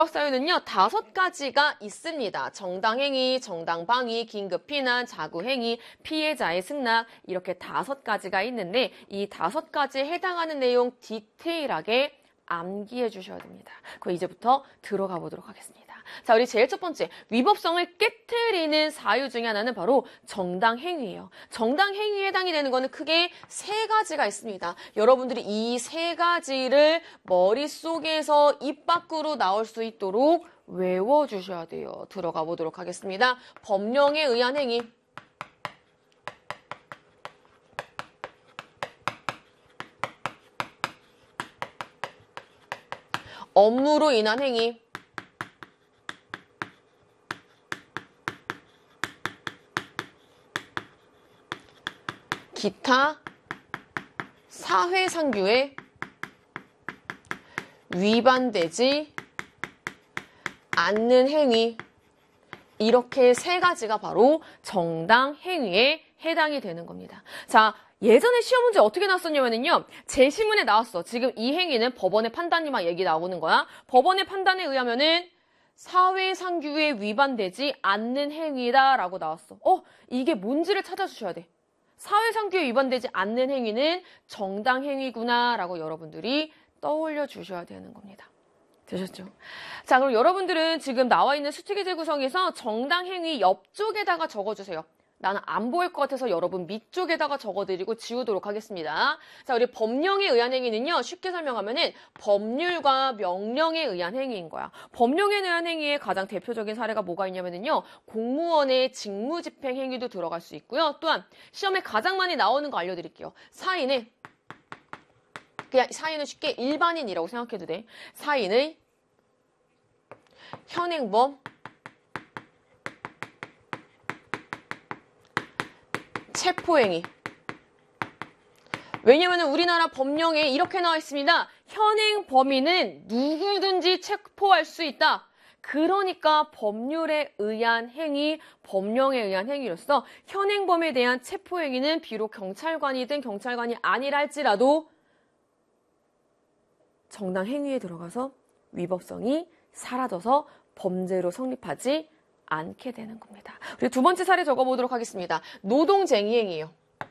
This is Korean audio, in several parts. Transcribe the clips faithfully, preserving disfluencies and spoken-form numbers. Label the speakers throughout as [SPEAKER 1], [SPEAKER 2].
[SPEAKER 1] 사유는요, 다섯 가지가 있습니다. 정당행위, 정당방위, 긴급피난, 자구행위, 피해자의 승낙 이렇게 다섯 가지가 있는데 이 다섯 가지에 해당하는 내용 디테일하게 암기해 주셔야 됩니다. 그럼 이제부터 들어가 보도록 하겠습니다. 자, 우리 제일 첫 번째, 위법성을 깨트리는 사유 중에 하나는 바로 정당행위예요. 정당행위에 해당이 되는 거는 크게 세 가지가 있습니다. 여러분들이 이 세 가지를 머릿속에서 입 밖으로 나올 수 있도록 외워주셔야 돼요. 들어가 보도록 하겠습니다. 법령에 의한 행위. 업무로 인한 행위. 기타 사회상규에 위반되지 않는 행위. 이렇게 세 가지가 바로 정당행위에 해당이 되는 겁니다. 자, 예전에 시험 문제 어떻게 나왔었냐면요. 제시문에 나왔어. 지금 이 행위는 법원의 판단이만 얘기 나오는 거야. 법원의 판단에 의하면은 사회상규에 위반되지 않는 행위다라고 나왔어. 어, 이게 뭔지를 찾아주셔야 돼. 사회상규에 위반되지 않는 행위는 정당행위구나라고 여러분들이 떠올려 주셔야 되는 겁니다. 되셨죠? 자, 그럼 여러분들은 지금 나와 있는 수칙의제 구성에서 정당행위 옆쪽에다가 적어주세요. 나는 안 보일 것 같아서 여러분 밑쪽에다가 적어드리고 지우도록 하겠습니다. 자, 우리 법령에 의한 행위는요. 쉽게 설명하면은 법률과 명령에 의한 행위인 거야. 법령에 의한 행위의 가장 대표적인 사례가 뭐가 있냐면요. 공무원의 직무집행 행위도 들어갈 수 있고요. 또한 시험에 가장 많이 나오는 거 알려드릴게요. 사인의 그냥 사인은 쉽게 일반인이라고 생각해도 돼. 사인의 현행범 체포행위. 왜냐하면 우리나라 법령에 이렇게 나와 있습니다. 현행 범인은 누구든지 체포할 수 있다. 그러니까 법률에 의한 행위, 법령에 의한 행위로서 현행범에 대한 체포행위는 비록 경찰관이든 경찰관이 아니라 할지라도 정당행위에 들어가서 위법성이 사라져서 범죄로 성립하지 않게 되는 겁니다. 우리 두 번째 사례 적어보도록 하겠습니다. 노동쟁의행위예요.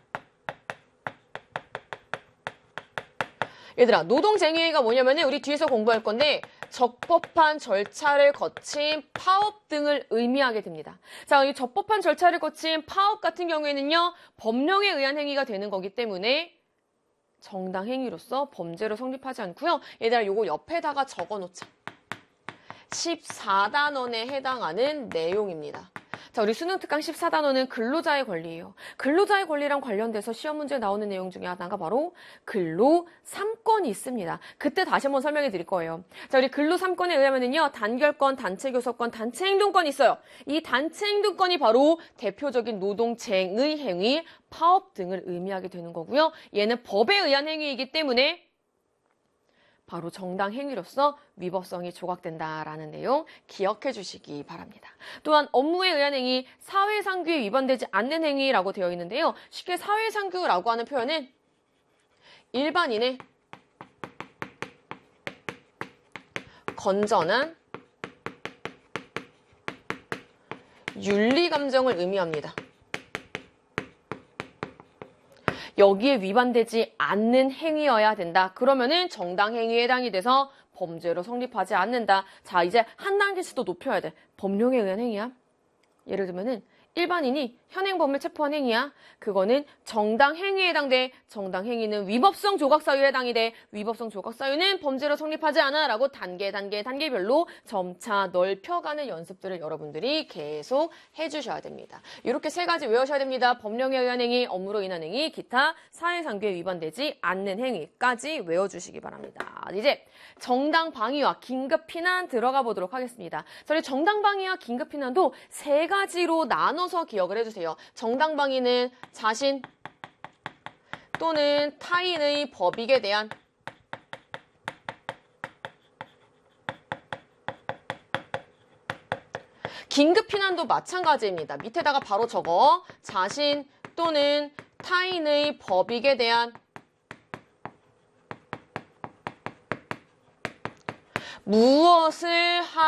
[SPEAKER 1] 얘들아, 노동쟁의행위가 뭐냐면은 우리 뒤에서 공부할 건데 적법한 절차를 거친 파업 등을 의미하게 됩니다. 자, 이 적법한 절차를 거친 파업 같은 경우에는요, 법령에 의한 행위가 되는 거기 때문에 정당행위로서 범죄로 성립하지 않고요. 얘들아, 요거 옆에다가 적어놓자. 십사 단원에 해당하는 내용입니다. 자, 우리 수능 특강 십사 단원은 근로자의 권리예요. 근로자의 권리랑 관련돼서 시험 문제에 나오는 내용 중에 하나가 바로 근로 삼 권이 있습니다. 그때 다시 한번 설명해 드릴 거예요. 자, 우리 근로 삼 권에 의하면은요, 단결권, 단체교섭권, 단체행동권이 있어요. 이 단체행동권이 바로 대표적인 노동쟁의 행위, 파업 등을 의미하게 되는 거고요. 얘는 법에 의한 행위이기 때문에 바로 정당행위로서 위법성이 조각된다라는 내용 기억해 주시기 바랍니다. 또한 업무에 의한 행위, 사회상규에 위반되지 않는 행위라고 되어 있는데요. 쉽게 사회상규라고 하는 표현은 일반인의 건전한 윤리감정을 의미합니다. 여기에 위반되지 않는 행위여야 된다. 그러면은 정당행위에 해당이 돼서 범죄로 성립하지 않는다. 자, 이제 한 단계씩 더 높여야 돼. 법령에 의한 행위야. 예를 들면은 일반인이 현행범을 체포한 행위야. 그거는 정당행위에 해당돼. 정당행위는 위법성 조각사유에 해당이 돼. 위법성 조각사유는 범죄로 성립하지 않아. 라고 단계 단계 단계별로 점차 넓혀가는 연습들을 여러분들이 계속 해주셔야 됩니다. 이렇게 세 가지 외우셔야 됩니다. 법령에 의한 행위, 업무로 인한 행위, 기타 사회상규에 위반되지 않는 행위까지 외워주시기 바랍니다. 이제 정당방위와 긴급피난 들어가 보도록 하겠습니다. 저희 정당방위와 긴급피난도 세 가지로 나눠서 기억을 해주세요. 정당방위는 자신 또는 타인의 법익에 대한 긴급피난도 마찬가지입니다. 밑에다가 바로 적어. 자신 또는 타인의 법익에 대한 무엇을 하